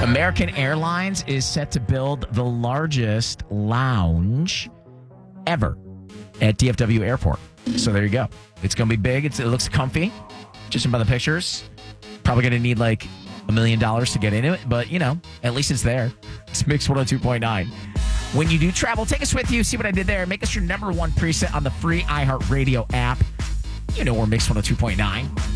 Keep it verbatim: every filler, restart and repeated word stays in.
American Airlines is set to build the largest lounge ever at D F W Airport. So there you go. It's going to be big. It's, it looks comfy, just by the pictures. Probably going to need like a million dollars to get into it, but you know, at least it's there. It's Mix one oh two point nine. When you do travel, take us with you. See what I did there. Make us your number one preset on the free iHeartRadio app. You know we're Mix one oh two point nine.